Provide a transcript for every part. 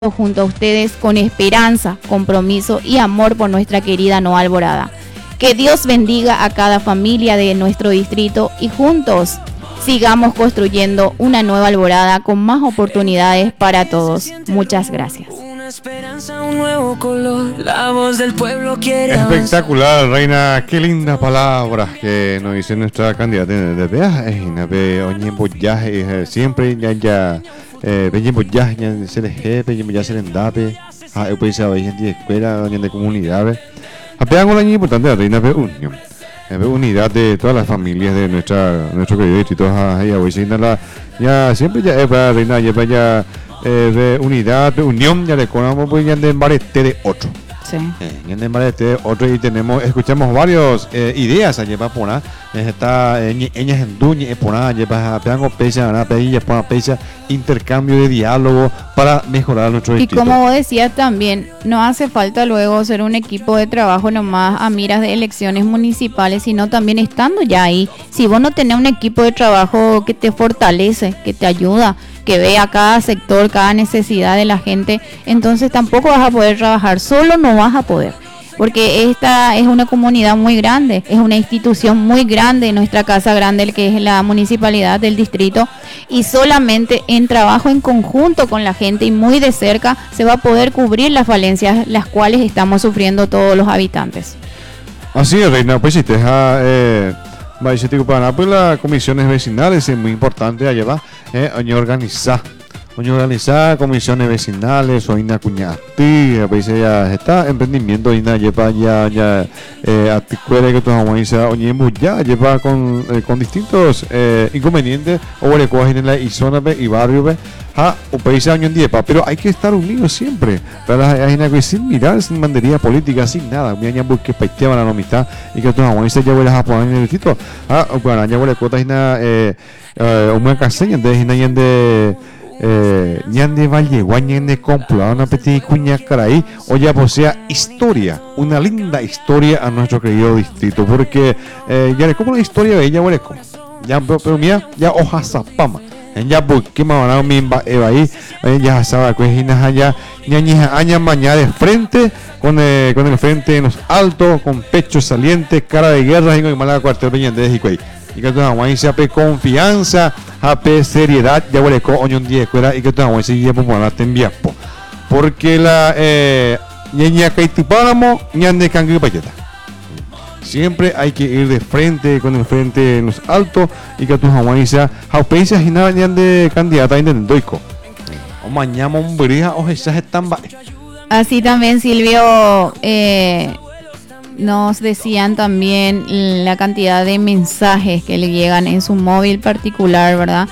junto a ustedes con esperanza, compromiso y amor por nuestra querida Noa Alborada. Que Dios bendiga a cada familia de nuestro distrito y juntos sigamos construyendo una nueva Alborada con más oportunidades para todos. Muchas gracias. Esperanza, un nuevo color, la voz del pueblo quiere espectacular, Reina, qué lindas palabras que nos dice nuestra candidata de viaje, siempre ya ya se les jefe, ya se les dape, eu pensaba en de escuela, de comunidades, apean una importante la Reina de unión, unidad de todas las familias de nuestro querido distrito, ya siempre ya para Reina, ya de unidad, de unión, ya le conocemos pues ya de Marete de otro. Sí. Ya de Marete de otro y escuchamos varias ideas allá para poner, está ellas en duña poner allá para pegar pesa, para pedir para pesa intercambio de diálogo para mejorar nuestro distrito. Y como vos decías también, no hace falta luego ser un equipo de trabajo nomás a miras de elecciones municipales, sino también estando ya ahí. Si vos no tenés un equipo de trabajo que te fortalece, que te ayuda, que vea cada sector, cada necesidad de la gente, entonces tampoco vas a poder trabajar, solo no vas a poder, porque esta es una comunidad muy grande, es una institución muy grande, nuestra casa grande, que es la municipalidad del distrito, y solamente en trabajo en conjunto con la gente y muy de cerca se va a poder cubrir las falencias las cuales estamos sufriendo todos los habitantes. Así es, Reina, pues si te deja para pues las comisiones vecinales es muy importante allá va organizar comisiones vecinales o una cuñati a veces ya está emprendimiento y lleva ya articuela que ya lleva con distintos inconvenientes o recogen en la zona y barrio o país año en diepa, pero hay que estar unidos siempre para sin mirar, sin bandería política, sin nada. Mi año que paiteaban la amistad y que todos los ya vuelas a poner en el distrito. Bueno, ya vuelas cuotas una caseña de ñande valle guañende compla una petit cuña caray o ya posea historia, una linda historia a nuestro querido distrito, porque ya le como la historia de ella huele como ya pero mira ya hoja zapama ya porque me van a mimba ahí ya sabe que es allá ñañija aña mañana de frente con el frente en los altos con pecho saliente cara de guerra y con mala cuartel de y que todo se ape confianza ape seriedad ya huele con oñón día escuela y que todo se lleva por la tembiapo porque la ñaña caitipáramo ñande cangui payeta. Siempre hay que ir de frente con el frente en los altos y que tu jamoisa jaupeisa y nada de candidata en doico o mañana un brija o esas están así también Silvio nos decían también la cantidad de mensajes que le llegan en su móvil particular, ¿verdad?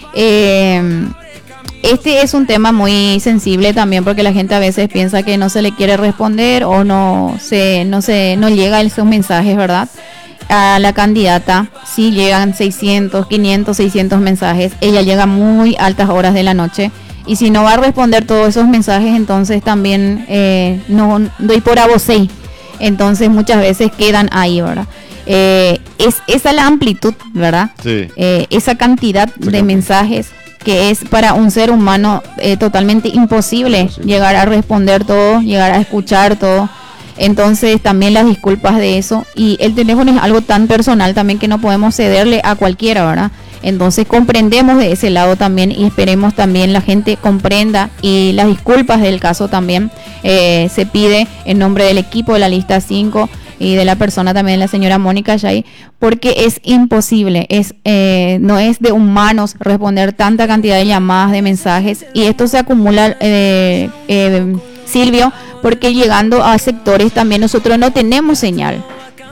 Este es un tema muy sensible también porque la gente a veces piensa que no se le quiere responder o no llega esos mensajes, ¿verdad? A la candidata sí llegan 600, 500, 600 mensajes. Ella llega a muy altas horas de la noche y si no va a responder todos esos mensajes, entonces también no doy por abocé. Entonces muchas veces quedan ahí, ¿verdad? Es esa la amplitud, ¿verdad? Sí. Esa cantidad de mensajes que es para un ser humano totalmente imposible llegar a responder todo, llegar a escuchar todo. Entonces también las disculpas de eso. Y el teléfono es algo tan personal también que no podemos cederle a cualquiera, ¿verdad? Entonces comprendemos de ese lado también y esperemos también la gente comprenda y las disculpas del caso también se pide en nombre del equipo de la lista 5 y de la persona también, la señora Mónica Yay, porque es imposible, no es de humanos responder tanta cantidad de llamadas, de mensajes, y esto se acumula, Silvio, porque llegando a sectores también nosotros no tenemos señal.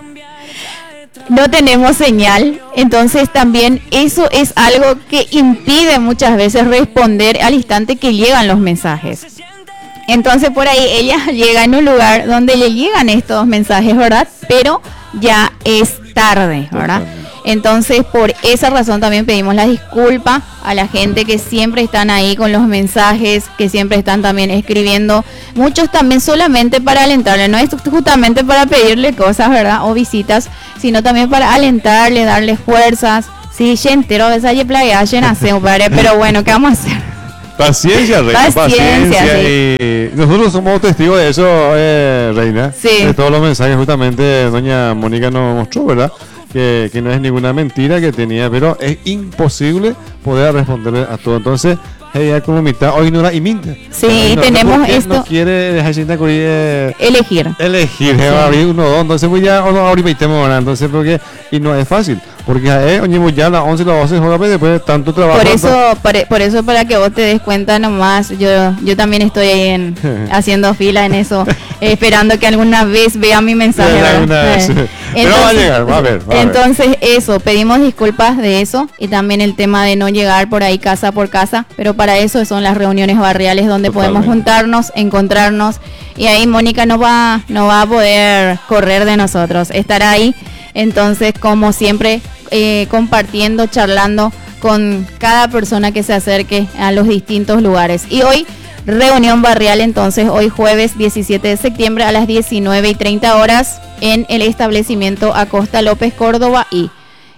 Entonces también eso es algo que impide muchas veces responder al instante que llegan los mensajes. Entonces por ahí ella llega en un lugar donde le llegan estos mensajes, ¿verdad? Pero ya es tarde, ¿verdad? Entonces por esa razón también pedimos la disculpa a la gente que siempre están ahí con los mensajes, que siempre están también escribiendo, muchos también solamente para alentarle, no es justamente para pedirle cosas, ¿verdad? O visitas, sino también para alentarle, darle fuerzas. Sí, gente, pero bueno, ¿qué vamos a hacer? Paciencia, Reina, paciencia. Sí. Y nosotros somos testigos de eso, Reina. Sí. De todos los mensajes, justamente, doña Mónica nos mostró, ¿verdad? Que no es ninguna mentira que tenía, pero es imposible poder responderle a todo. Entonces, ella como mitad, hoy no la imita. Sí, tenemos esto. No quiere dejar sin Elegir. elegir, Sí. abrir uno, dos, entonces pues ya uno abrir 20 horas, entonces porque, y no es fácil, porque ya a las 11 las 12 horas después de tanto trabajo. Por eso, para que vos te des cuenta nomás, yo también estoy ahí haciendo fila en eso, esperando que alguna vez vea mi mensaje. Pero va a llegar, va a ver. Entonces eso, pedimos disculpas de eso y también el tema de no llegar por ahí casa por casa, pero para eso son las reuniones barriales donde podemos juntarnos, encontrarnos y ahí Mónica no va a poder correr de nosotros, estará ahí, entonces como siempre compartiendo, charlando con cada persona que se acerque a los distintos lugares. Y hoy reunión barrial, entonces hoy jueves 17 de septiembre a las 19:30 horas en el establecimiento Acosta López Córdoba y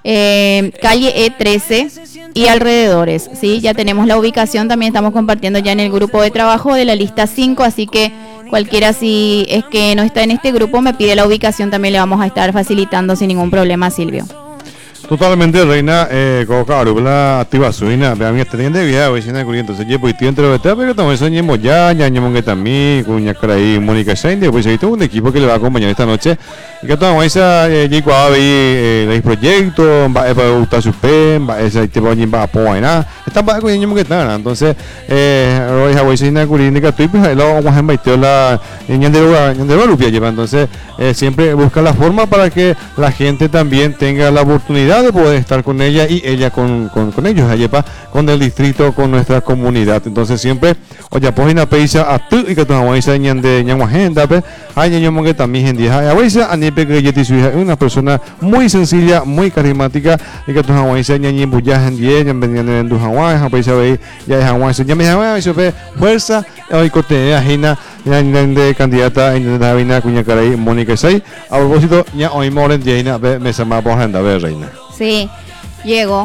calle E13 y alrededores, ¿sí? Ya tenemos la ubicación, también estamos compartiendo ya en el grupo de trabajo de la lista 5, así que cualquiera si es que no está en este grupo me pide la ubicación, también le vamos a estar facilitando sin ningún problema, Silvio. Totalmente, Reina, Coca Arubla, activa suina, vean que tienen de vida, vecina de Curi, entonces pues tiene de pero también soñemos ya que también, cuña Caraí, Mónica Shine, pues ahí tengo un equipo que le va a acompañar esta noche, y que toda esa, Jico a ver el proyecto, va a gustar su pen, va a ese tipo de va a poner nada, está para que que está, entonces, hoy a vecina de Curi, que tú, pues luego vamos a meter la ñandero Lupia lleva, entonces, siempre busca la forma para que la gente también tenga la oportunidad de poder estar con ella y ella con ellos, Ayepa, con el distrito, con nuestra comunidad. Entonces siempre, oye, pues una peisa a tú y que tu mamá dice de ñangua agenda, pues, hay ñangua que también en día, a veces a nipe que ella su hija es una persona muy sencilla, muy carismática y que tu mamá dice ñañi buya en día, ya venían en tu Hawái, a peisa ve ya es Hawái, ya me Hawái, eso fue fuerza, hoy corte ajena de candidata en la Vina Cuña Caray, Mónica Say. A propósito, ya hoy moren Jaina, me se llama por agenda, ve Reina. Sí, llegó.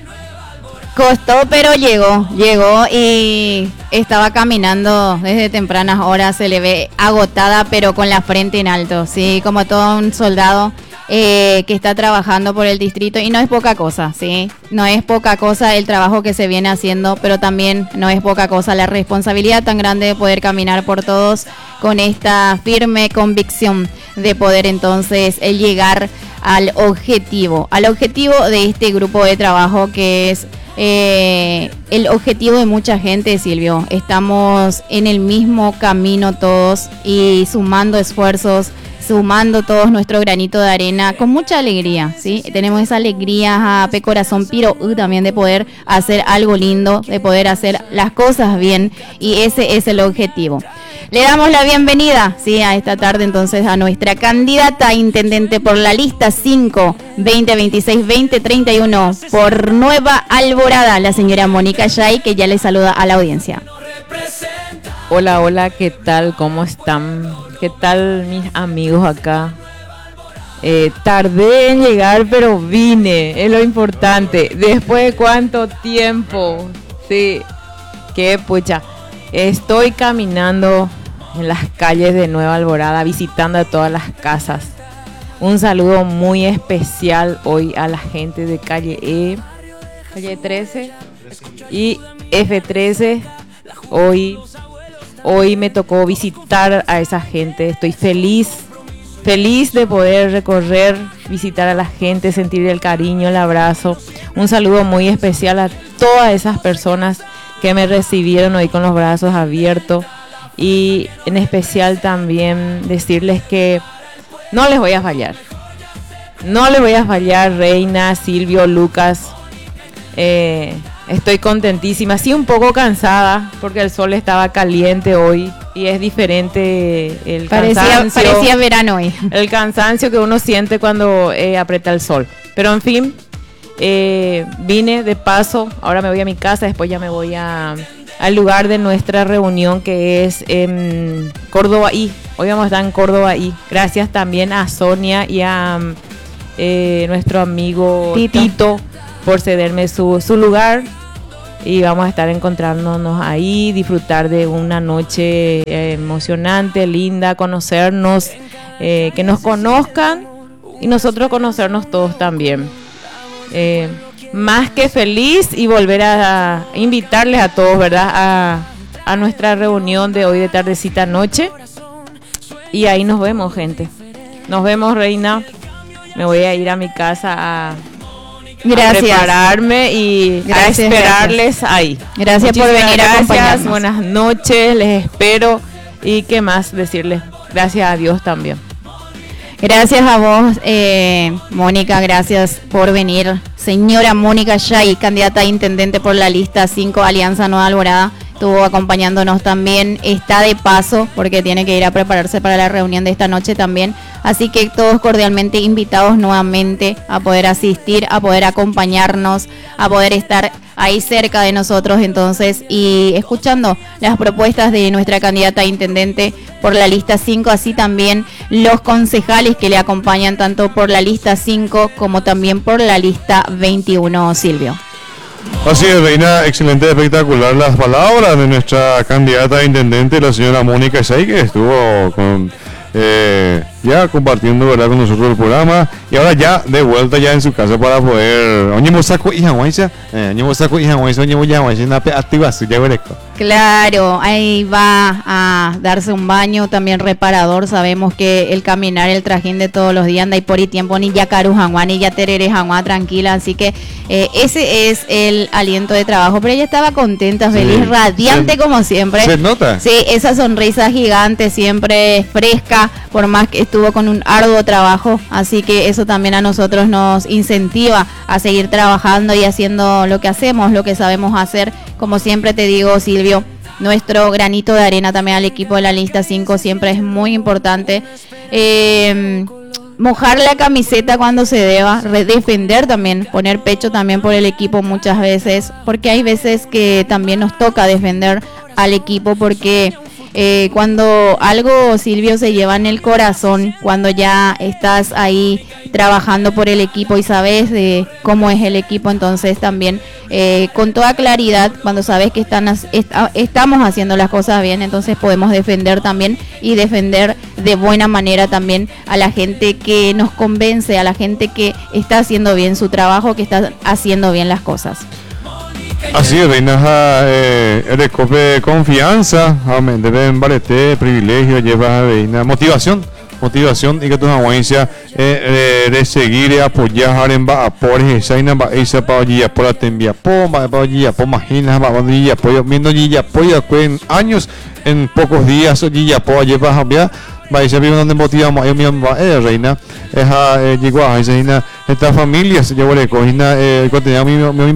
Costó, pero llegó y estaba caminando desde tempranas horas, se le ve agotada, pero con la frente en alto, sí, como todo un soldado que está trabajando por el distrito y no es poca cosa, sí, no es poca cosa el trabajo que se viene haciendo, pero también no es poca cosa la responsabilidad tan grande de poder caminar por todos con esta firme convicción de poder entonces llegar al objetivo de este grupo de trabajo que es el objetivo de mucha gente, Silvio. Estamos en el mismo camino todos y sumando esfuerzos, sumando todos nuestro granito de arena con mucha alegría, ¿sí? Tenemos esa alegría a pe corazón piro también de poder hacer algo lindo, de poder hacer las cosas bien y ese es el objetivo. Le damos la bienvenida, sí, a esta tarde entonces a nuestra candidata a intendente por la lista 5, 2026-2031 por Nueva Alborada, la señora Mónica Shay, que ya le saluda a la audiencia. Hola, ¿qué tal? ¿Cómo están? ¿Qué tal mis amigos acá? Tardé en llegar, pero vine, es lo importante. ¿Después de cuánto tiempo? Sí, qué pucha. Estoy caminando en las calles de Nueva Alborada, visitando a todas las casas. Un saludo muy especial hoy a la gente de calle 13 y F13. Hoy me tocó visitar a esa gente. Estoy feliz de poder recorrer, visitar a la gente, sentir el cariño, el abrazo. Un saludo muy especial a todas esas personas que me recibieron hoy con los brazos abiertos y en especial también decirles que no les voy a fallar, Reina, Silvio, Lucas. Estoy contentísima, sí, un poco cansada porque el sol estaba caliente hoy y es diferente el cansancio. Parecía verano hoy. El cansancio que uno siente cuando aprieta el sol, pero en fin. Vine de paso, ahora me voy a mi casa, después ya me voy al lugar de nuestra reunión que es en Córdoba I. Hoy vamos a estar en Córdoba I. Gracias también a Sonia y a nuestro amigo Tito por cederme su lugar. y vamos a estar encontrándonos ahí, disfrutar de una noche emocionante, linda, conocernos, que nos conozcan y nosotros conocernos todos también. Más que feliz y volver a invitarles a todos, ¿verdad? A nuestra reunión de hoy de tardecita noche. Y ahí nos vemos, gente. Nos vemos, Reina. Me voy a ir a mi casa a prepararme y a esperarles ahí. Gracias por venir a acompañarnos. Buenas noches, les espero. Y qué más decirles. Gracias a Dios también. Gracias a vos, Mónica, gracias por venir. Señora Mónica Shay, candidata a intendente por la lista 5 Alianza Nueva Alborada, estuvo acompañándonos también, está de paso porque tiene que ir a prepararse para la reunión de esta noche también. Así que todos cordialmente invitados nuevamente a poder asistir, a poder acompañarnos, a poder estar ahí cerca de nosotros entonces y escuchando las propuestas de nuestra candidata a intendente por la lista 5, así también los concejales que le acompañan tanto por la lista 5 como también por la lista 21, Silvio. Así es, Reina, excelente, espectacular las palabras de nuestra candidata a intendente, la señora Mónica Shay, que estuvo con ya compartiendo, ¿verdad?, con nosotros el programa, y ahora ya de vuelta ya en su casa para poder claro, ahí va a darse un baño también reparador. Sabemos que el caminar, el trajín de todos los días anda y por y tiempo ni ya caru janguá, ni ya terere janguá, tranquila, así que ese es el aliento de trabajo, pero ella estaba contenta, feliz, sí, radiante como siempre. Se nota. Sí, esa sonrisa gigante, siempre fresca, por más que estuvo con un arduo trabajo, así que eso también a nosotros nos incentiva a seguir trabajando y haciendo lo que hacemos, lo que sabemos hacer. Como siempre te digo, Silvio, nuestro granito de arena también al equipo de la lista 5 siempre es muy importante. Mojar la camiseta cuando se deba, defender también, poner pecho también por el equipo muchas veces, porque hay veces que también nos toca defender al equipo porque cuando algo, Silvio, se lleva en el corazón, cuando ya estás ahí trabajando por el equipo y sabes de cómo es el equipo, entonces también con toda claridad, cuando sabes que estamos haciendo las cosas bien, entonces podemos defender también y defender de buena manera también a la gente que nos convence, a la gente que está haciendo bien su trabajo, que está haciendo bien las cosas. Así es, Reina, recope confianza, deben valerte, privilegio, lleva Reina, motivación y que tu audiencia de seguir y apoyar en por esa esa para allí por la tembia para allí por imagina para allí apoyo viendo allí apoyo en años en pocos días allí apoyo lleva ya va a ser donde motivamos a mi Reina llegó a esta familia se llevó de cocina contenido mi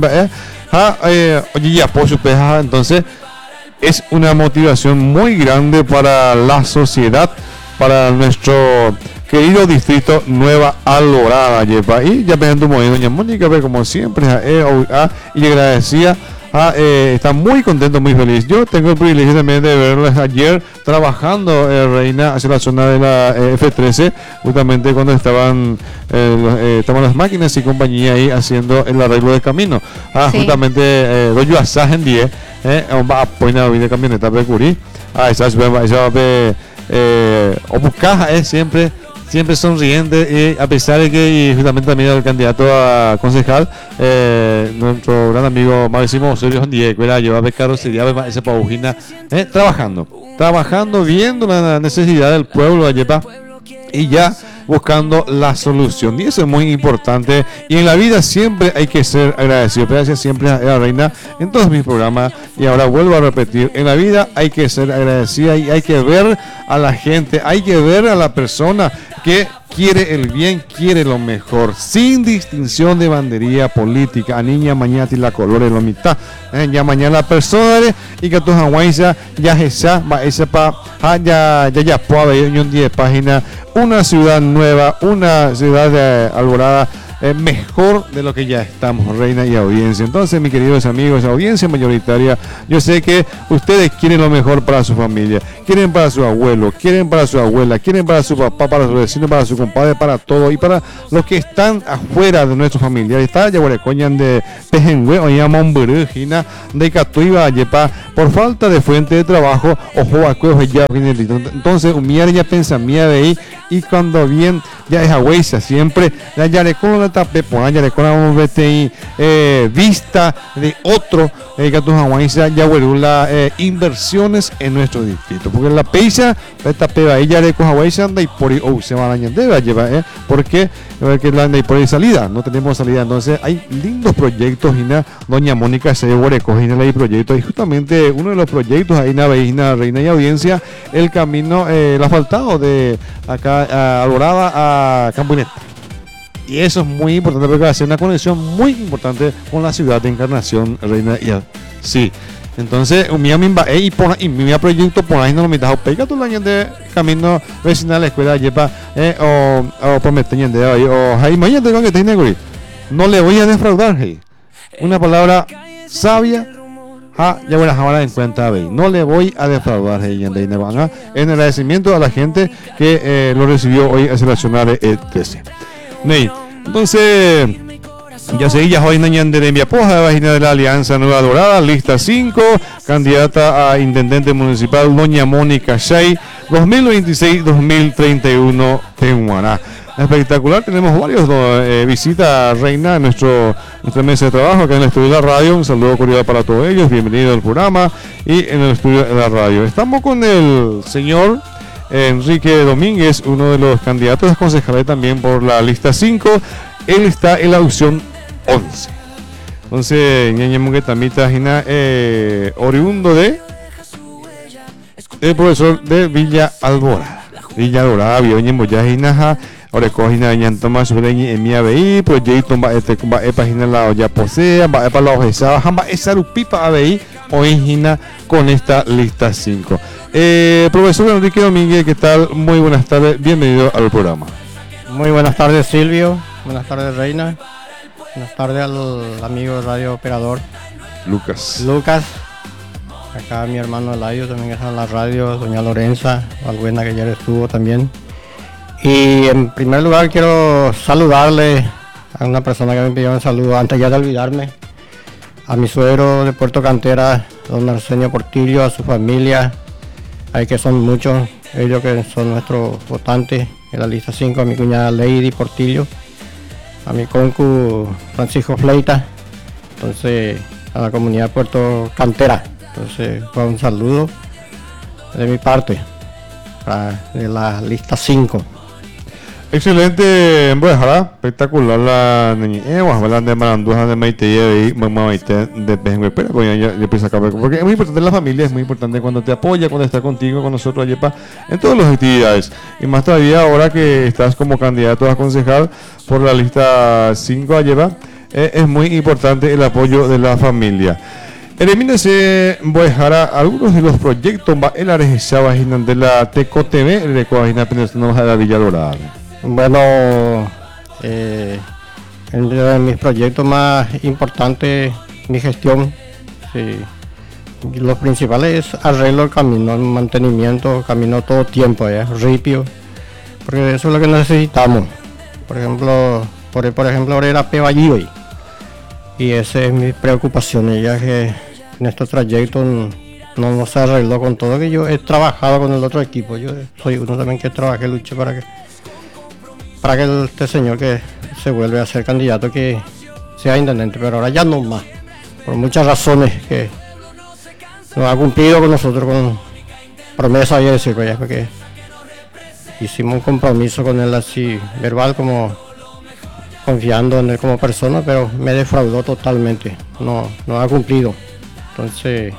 entonces es una motivación muy grande para la sociedad, para nuestro querido distrito Nueva Alborada, y ya pensando doña Mónica, como siempre, y le agradecía, está muy contento, muy feliz. Yo tengo el privilegio también de verles ayer trabajando, Reina, hacia la zona de la F13, justamente cuando estaban las máquinas y compañía ahí haciendo el arreglo de camino. Sí. Justamente, doy asaje en 10, va a poner de camioneta de Curí, o buscar siempre sonriente, a pesar de que, y justamente también el candidato a concejal, nuestro gran amigo Máximo Osorio Diego, yo a becar sería esa paujina, trabajando, viendo la necesidad del pueblo de Yepa y ya buscando la solución, y eso es muy importante, y en la vida siempre hay que ser agradecido. Gracias siempre a la Reina en todos mis programas, y ahora vuelvo a repetir, en la vida hay que ser agradecida y hay que ver a la gente, hay que ver a la persona que quiere el bien, quiere lo mejor, sin distinción de bandería política, a niña mañana y la color en la mitad, ya mañana la persona y que tu hawaisa ya esa pa ya puede haber un 10 páginas, una ciudad nueva, una ciudad de Alborada mejor de lo que ya estamos, reina y audiencia. Entonces, mis queridos amigos, audiencia mayoritaria, yo sé que ustedes quieren lo mejor para su familia, quieren para su abuelo, quieren para su abuela, quieren para su papá, para su vecino, para su compadre, para todo, y para los que están afuera de nuestros familiares. Está Yaguarecoñan de Pejengüe, o llaman Burujina, de Catuiba, Yepa, por falta de fuente de trabajo, ojo a cuevos ya. Entonces, ya pensa mía de ahí, y cuando bien ya es agüesa, siempre la Yarecona la tape, pues la Yarecona un BTI, vista de otro, que tu Hawaisa Yaguerula, inversiones en nuestro distrito, porque la peisa, esta peba, ella Yareco Hawaisa anda y por ahí, se va a añadir, lleva, porque la anda y por ahí salida, no tenemos salida. Entonces, hay lindos proyectos, y doña Mónica se recoge hay proyectos, y justamente uno de los proyectos ahí na reina y audiencia, el camino, el asfaltado de acá a Alborada a Campuneta, y eso es muy importante porque va a ser una conexión muy importante con la ciudad de Encarnación, reina y sí. Entonces, y mi proyecto por ahí no lo mitas pega tu año de camino vecinal a la escuela lleva o prometen de ahí o hay mañana tengo que tener no le voy a defraudar, hey. Una palabra sabia, ya voy a dejar en cuenta, no le voy a defraudar, hey, en agradecimiento a la gente que lo recibió hoy a seleccionar el 13. Entonces, ya seguía hoy Nañan de Enviapoja, página de la Alianza Nueva Dorada, lista 5, candidata a intendente municipal, doña Mónica Shay, 2026-2031 en Humaná. Espectacular, tenemos varios visitas, reina, en nuestra mesa de trabajo acá en el estudio de la radio. Un saludo cordial para todos ellos, bienvenido al programa y en el estudio de la radio. Estamos con el señor Enrique Domínguez, uno de los candidatos a concejales también por la lista 5. Él está en la opción 11. Entonces, ñañemo que también está oriundo de el profesor de Villa Alborada. Villa Alborada, Villa ya Hinaja. Ahora cogina ñantoma sobre en mi ABI, proyecto va página la olla posea, va para la ojesa, jamba esa lupipa ABI origina con esta lista 5. Profesor Enrique Domínguez, ¿qué tal? Muy buenas tardes, bienvenido al programa. Muy buenas tardes, Silvio. Buenas tardes, Reina. Buenas tardes al amigo radio operador Lucas. Acá mi hermano Eladio también está en la radio, doña Lorenza Valbuena, que ayer estuvo también. Y en primer lugar quiero saludarle a una persona que me pidió un saludo antes ya de olvidarme, a mi suegro de Puerto Cantera, don Arsenio Portillo, a su familia, hay que son muchos, ellos que son nuestros votantes en la lista 5, a mi cuñada Lady Portillo, a mi concu Francisco Fleita, entonces a la comunidad de Puerto Cantera. Entonces fue un saludo de mi parte de la lista 5. Excelente, pues, espectacular la niña, de Maranduja, de Maite y mamá Maite de Pejengüe, pero pues ya empieza acá, porque es muy importante la familia, es muy importante cuando te apoya, cuando está contigo, con nosotros, Yepa, en todas las actividades, y más todavía ahora que estás como candidato a concejal por la lista 5 a Yepa, es muy importante el apoyo de la familia. Elimínese, voy a dejar algunos de los proyectos en la región de la Teco TV, de Coagina Penetrando de la Villa Dorada. Bueno, entre de mis proyectos más importantes, mi gestión, sí, los principales es arreglo del camino, mantenimiento, camino todo tiempo, ripio, porque eso es lo que necesitamos. Por ejemplo, ahora era Peballí hoy, y esa es mi preocupación, ya que en estos trayectos no se arregló con todo, que yo he trabajado con el otro equipo, yo soy uno también que trabajé, luché para que este señor que se vuelve a ser candidato que sea intendente, pero ahora ya no más, por muchas razones que no ha cumplido con nosotros con promesa y decir, pues, porque hicimos un compromiso con él así verbal, como confiando en él como persona, pero me defraudó totalmente, no ha cumplido. Entonces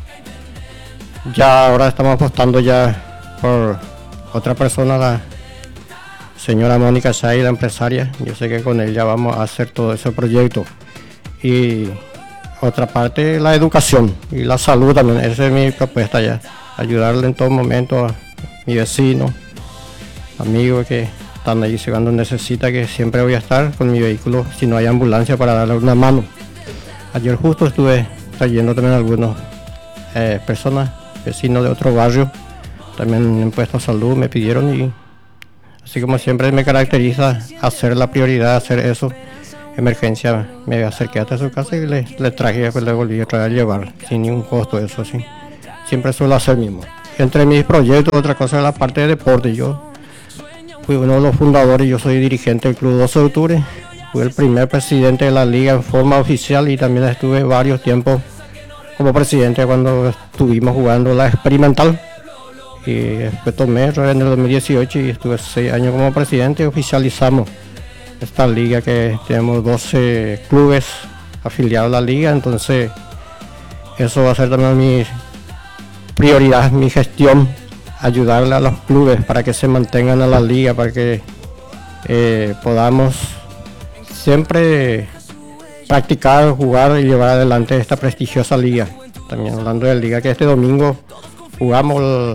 ya ahora estamos apostando ya por otra persona, la señora Mónica Shay, la empresaria. Yo sé que con ella vamos a hacer todo ese proyecto. Y otra parte, la educación y la salud también. Esa es mi propuesta ya. Ayudarle en todo momento a mi vecino, amigos que están ahí si cuando necesita, que siempre voy a estar con mi vehículo si no hay ambulancia para darle una mano. Ayer justo estuve trayendo también algunas personas, vecinos de otro barrio, también en puesto de salud me pidieron, y así como siempre me caracteriza hacer la prioridad, hacer eso. Emergencia, me acerqué hasta su casa y le traje, y después le volví a traer a llevar sin ningún costo, eso sí. Siempre suelo hacer mismo. Entre mis proyectos, otra cosa es la parte de deporte. Yo fui uno de los fundadores, yo soy dirigente del Club 12 de Octubre. Fui el primer presidente de la liga en forma oficial, y también estuve varios tiempos como presidente cuando estuvimos jugando la experimental. Y después tomé en el 2018 y estuve 6 años como presidente, y oficializamos esta liga, que tenemos 12 clubes afiliados a la liga. Entonces eso va a ser también mi prioridad, mi gestión, ayudarle a los clubes para que se mantengan a la liga, para que podamos siempre practicar, jugar y llevar adelante esta prestigiosa liga. También hablando de liga, que este domingo jugamos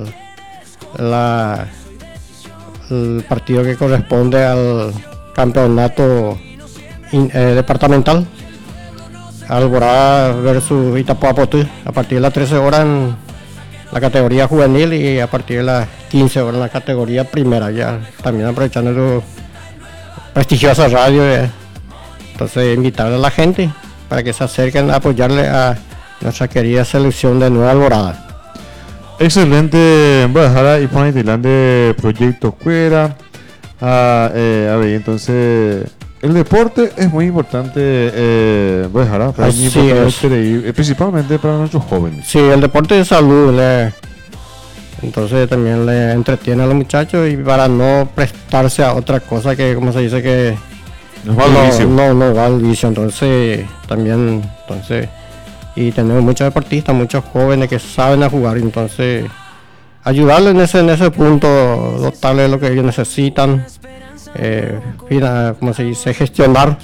el partido que corresponde al campeonato departamental, Alborada versus Itapuapotú, a partir de las 13 horas en la categoría juvenil, y a partir de las 15 horas en la categoría primera, ya también aprovechando su prestigiosa radio. Entonces invitar a la gente para que se acerquen a apoyarle a nuestra querida selección de Nueva Alborada. Excelente, Bajara y Panatilán proyecto Cuera. A ver, entonces el deporte es muy importante, Bajara, principalmente para nuestros jóvenes. Sí, el deporte es salud, entonces también le entretiene a los muchachos, y para no prestarse a otra cosa que, como se dice, que no va al vicio. Entonces también, y tenemos muchos deportistas, muchos jóvenes que saben a jugar, entonces ayudarles en ese punto, dotarles de lo que ellos necesitan, como se dice, gestionar.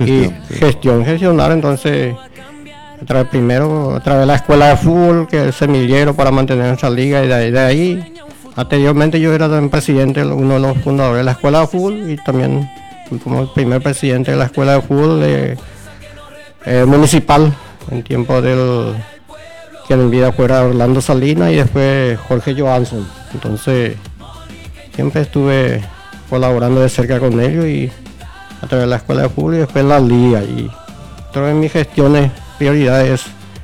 Entonces a través de la escuela de fútbol, que es el semillero para mantener nuestra liga, y de ahí anteriormente yo era también presidente, uno de los fundadores de la escuela de fútbol, y también fui como el primer presidente de la escuela de fútbol municipal en tiempo del que en vida fuera Orlando Salinas, y después Jorge Johansson. Entonces siempre estuve colaborando de cerca con ellos, y a través de la escuela de fútbol y después la liga. Y todas mis gestiones, prioridades,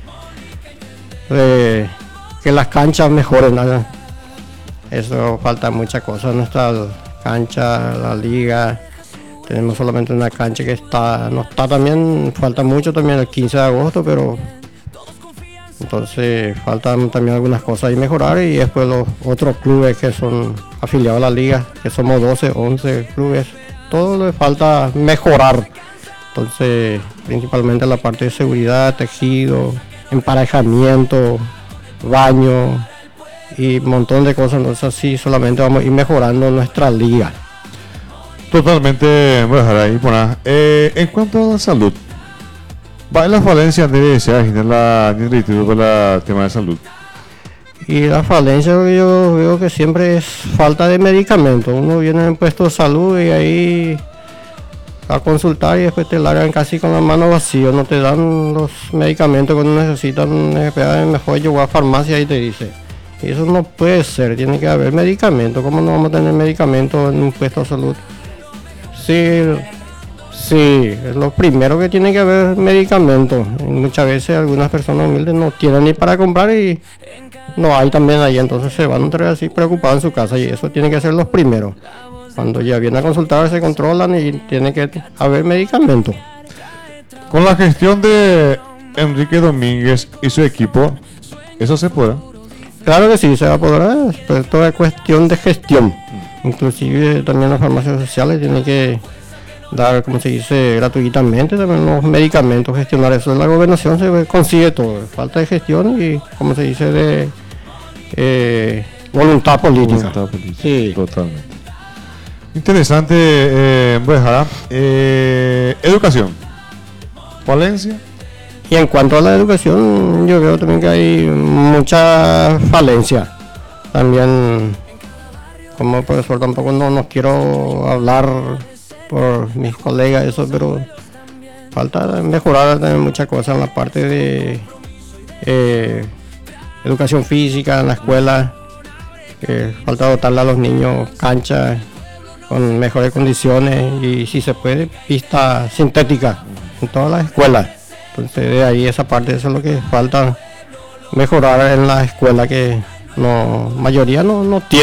que las canchas mejoren, ¿no? Eso falta muchas cosas en nuestra cancha, la liga. Tenemos solamente una cancha que no está también, falta mucho también el 15 de agosto, pero entonces faltan también algunas cosas y mejorar, y después los otros clubes que son afiliados a la liga, que somos 12, 11 clubes, todo le falta mejorar. Entonces principalmente la parte de seguridad, tejido, emparejamiento, baño y un montón de cosas. Entonces así solamente vamos a ir mejorando nuestra liga. Totalmente, voy a dejar ahí, bueno, en cuanto a la salud, va en la falencia de la instituto para el tema de salud. Y la falencia, yo veo que siempre es falta de medicamentos. Uno viene en puesto de salud y ahí a consultar, y después te largan casi con la mano vacía, no te dan los medicamentos que uno necesita. Mejor llevar a farmacia y te dice, y eso no puede ser, tiene que haber medicamentos. ¿Cómo no vamos a tener medicamentos en un puesto de salud? Sí, es lo primero que tiene que haber medicamentos. Y muchas veces algunas personas humildes no tienen ni para comprar, y no hay también ahí, entonces se van a entrar así preocupados en su casa, y eso tiene que ser los primeros. Cuando ya vienen a consultar se controlan y tiene que haber medicamentos. Con la gestión de Enrique Domínguez y su equipo, ¿eso se puede? Claro que sí, se va a poder, pero todo es cuestión de gestión. Inclusive también las farmacias sociales tienen que dar, como se dice, gratuitamente también los medicamentos, gestionar eso. En la gobernación se consigue todo, falta de gestión y, como se dice, de voluntad política. Sí, totalmente. Interesante, educación, falencia. Y en cuanto a la educación, yo veo también que hay mucha falencia. También como profesor tampoco no quiero hablar por mis colegas, eso, pero falta mejorar también muchas cosas en la parte de educación física en la escuela. Falta dotarle a los niños canchas con mejores condiciones y, si se puede, pista sintética en todas las escuelas. Entonces, de ahí esa parte, eso es lo que falta mejorar en la escuela, que mayoría no tiene.